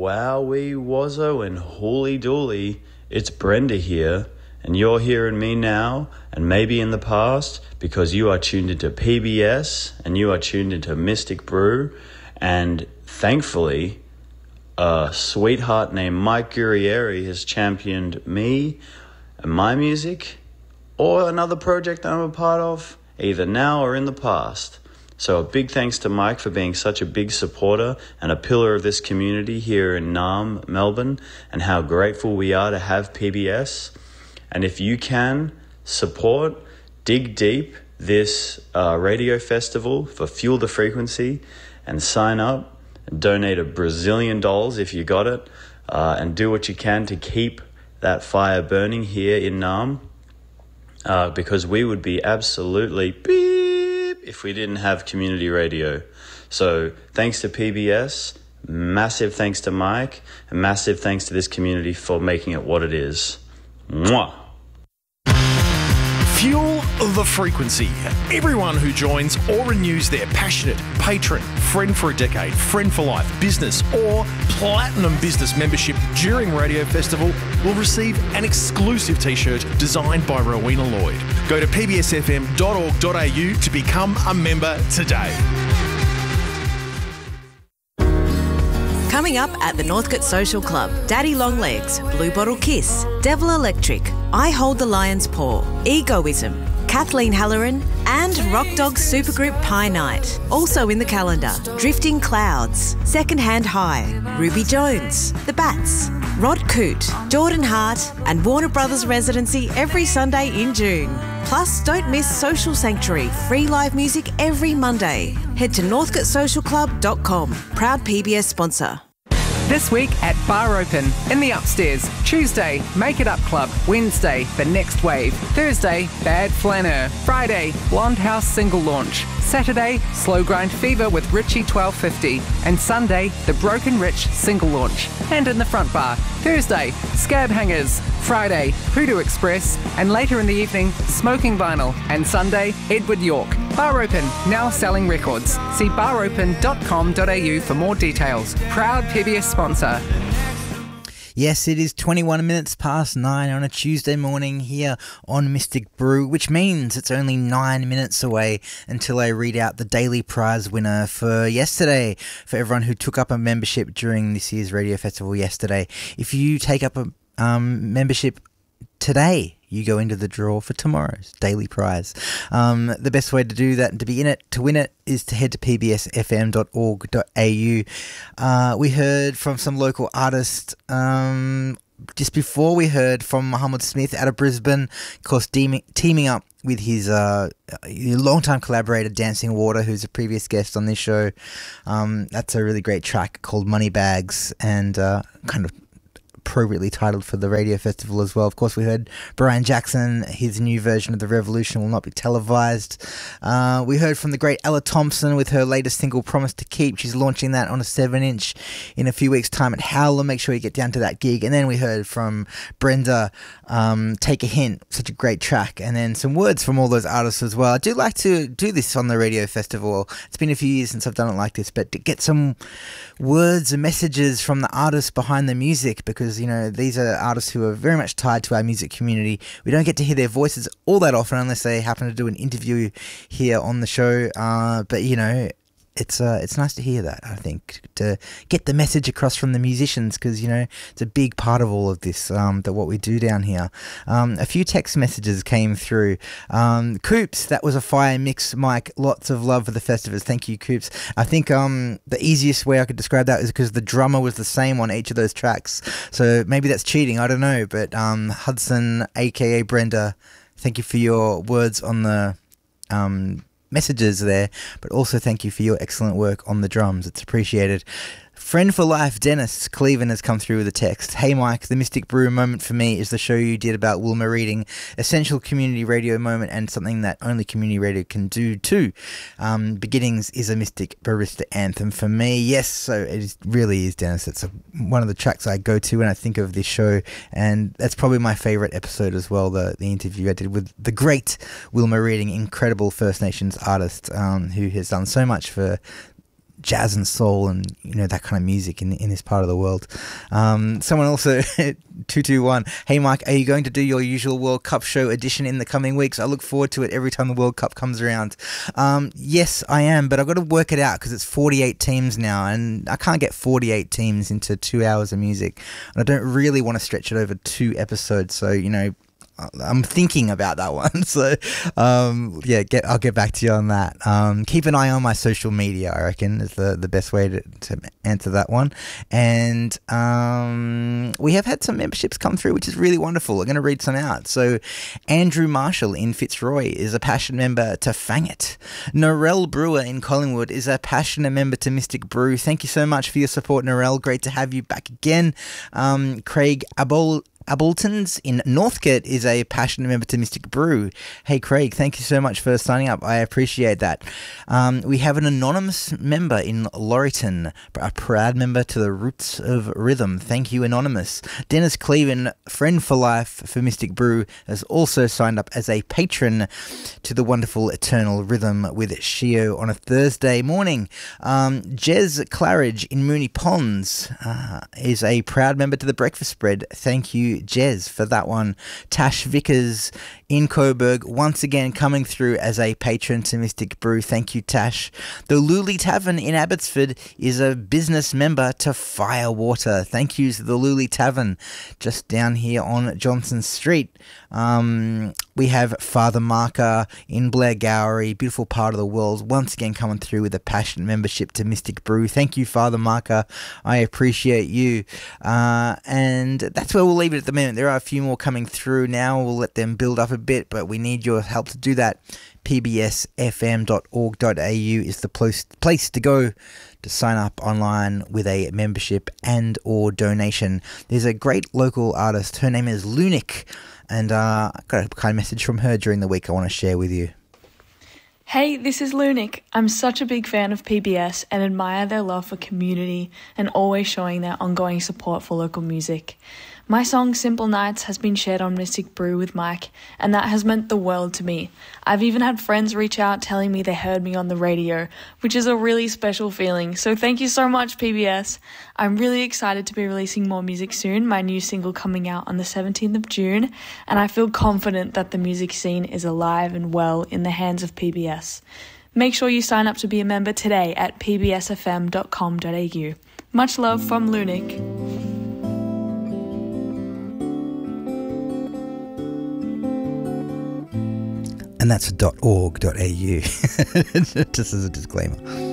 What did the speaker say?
Wowie wazzo and holy dooly, it's Brenda here, and you're hearing me now, and maybe in the past, because you are tuned into PBS, and you are tuned into Mystic Brew, and thankfully, a sweetheart named Mike Guerrieri has championed me and my music, or another project that I'm a part of, either now or in the past. So a big thanks to Mike for being such a big supporter and a pillar of this community here in Naarm, Melbourne, and how grateful we are to have PBS. And if you can support, dig deep this radio festival for Fuel the Frequency and sign up and donate $1 Brazilian if you got it, and do what you can to keep that fire burning here in Naarm, because we would be absolutely beep if we didn't have community radio. So thanks to PBS, massive thanks to Mike, and massive thanks to this community for making it what it is. Mwah! Fuel the Frequency. Everyone who joins or renews their passionate patron, friend for a decade, friend for life, business or platinum business membership during Radio Festival will receive an exclusive t-shirt designed by Rowena Lloyd. Go to pbsfm.org.au to become a member today. Coming up at the Northcote Social Club, Daddy Longlegs, Blue Bottle Kiss, Devil Electric, I Hold the Lion's Paw, Egoism, Kathleen Halloran and Rock Dog Supergroup Pie Night. Also in the calendar, Drifting Clouds, Secondhand High, Ruby Jones, The Bats, Rod Coote, Jordan Hart and Warner Brothers Residency every Sunday in June. Plus, don't miss Social Sanctuary, free live music every Monday. Head to northcotesocialclub.com, proud PBS sponsor. This week at Bar Open, in the upstairs. Tuesday, Make It Up Club. Wednesday, The Next Wave. Thursday, Bad Flaneur. Friday, Blonde House single launch. Saturday, Slow Grind Fever with Richie 1250. And Sunday, The Broken Rich single launch. And in the front bar, Thursday, Scab Hangers. Friday, Hoodoo Express. And later in the evening, Smoking Vinyl. And Sunday, Edward York. Bar Open, now selling records. See baropen.com.au for more details. Proud PBS sponsor. Yes, it is 21 minutes past 9 on a Tuesday morning here on Mystic Brew, which means it's only 9 minutes away until I read out the daily prize winner for yesterday, for everyone who took up a membership during this year's Radio Festival yesterday. If you take up a membership today, you go into the draw for tomorrow's daily prize. The best way to do that and to be in it, to win it, is to head to pbsfm.org.au. We heard from some local artists just before. We heard from Muhammad Smith out of Brisbane, of course, teaming up with his longtime collaborator Dancing Water, who's a previous guest on this show. That's a really great track called Moneybags, and kind of appropriately titled for the radio festival as well. Of course, we heard Brian Jackson, his new version of The Revolution will not be televised. We heard from the great Ella Thompson with her latest single, Promise to Keep. She's launching that on a 7-inch in a few weeks' time at Howler. Make sure you get down to that gig. And then we heard from Brenda, Take a Hint, such a great track. And then some words from all those artists as well. I do like to do this on the radio festival. It's been a few years since I've done it like this, but to get some words and messages from the artists behind the music, because, you know, these are artists who are very much tied to our music community. We don't get to hear their voices all that often unless they happen to do an interview here on the show. But, you know, it's nice to hear that, I think, to get the message across from the musicians, because, you know, it's a big part of all of this, that what we do down here. A few text messages came through. Coops, that was a fire mix, Mike. Lots of love for the festivals. Thank you, Coops. I think the easiest way I could describe that is because the drummer was the same on each of those tracks. So maybe that's cheating, I don't know. But Hudson, aka Brenda, thank you for your words on the messages there, but also thank you for your excellent work on the drums. It's appreciated. Friend for life, Dennis Cleveland, has come through with a text. Hey Mike, the Mystic Brew moment for me is the show you did about Wilma Reading. Essential community radio moment and something that only community radio can do too. Beginnings is a Mystic Barista anthem for me. Yes, so really is, Dennis. It's one of the tracks I go to when I think of this show, and that's probably my favourite episode as well, the interview I did with the great Wilma Reading, incredible First Nations artist who has done so much for jazz and soul and, you know, that kind of music in this part of the world. Someone also, 221, hey Mike, are you going to do your usual World Cup show edition in the coming weeks? I look forward to it every time the World Cup comes around. Yes, I am, but I've got to work it out because it's 48 teams now, and I can't get 48 teams into 2 hours of music. And I don't really want to stretch it over 2 episodes, so, you know, I'm thinking about that one. So, I'll get back to you on that. Keep an eye on my social media, I reckon, is the best way to answer that one. And we have had some memberships come through, which is really wonderful. I'm going to read some out. So, Andrew Marshall in Fitzroy is a passion member to Fang It. Norel Brewer in Collingwood is a passionate member to Mystic Brew. Thank you so much for your support, Norel. Great to have you back again. Craig Ableton's in Northcote is a passionate member to Mystic Brew. Hey Craig, thank you so much for signing up. I appreciate that. We have an anonymous member in Laurieton, a proud member to the Roots of Rhythm. Thank you, Anonymous. Dennis Cleven, friend for life for Mystic Brew, has also signed up as a patron to the wonderful Eternal Rhythm with Shio on a Thursday morning. Jez Claridge in Moonee Ponds is a proud member to the Breakfast Spread. Thank you, Jez, for that one. Tash Vickers in Coburg, once again coming through as a patron to Mystic Brew. Thank you, Tash. The Luli Tavern in Abbotsford is a business member to Firewater. Thank you to the Luli Tavern, just down here on Johnson Street. We have Father Marker in Blairgowrie, beautiful part of the world, once again coming through with a passion membership to Mystic Brew. Thank you, Father Marker. I appreciate you. And that's where we'll leave it at the moment. There are a few more coming through now. We'll let them build up a bit, but we need your help to do that. pbsfm.org.au is the place to go to sign up online with a membership and or donation. There's a great local artist. Her name is Lunic, and I got a kind message from her during the week I want to share with you. Hey, this is Lunic. I'm such a big fan of PBS and admire their love for community and always showing their ongoing support for local music. My song Simple Nights has been shared on Mystic Brew with Mike, and that has meant the world to me. I've even had friends reach out telling me they heard me on the radio, which is a really special feeling. So thank you so much, PBS. I'm really excited to be releasing more music soon, my new single coming out on the 17th of June, and I feel confident that the music scene is alive and well in the hands of PBS. Make sure you sign up to be a member today at pbsfm.com.au. Much love from Lunic. And that's .org.au, just as a disclaimer.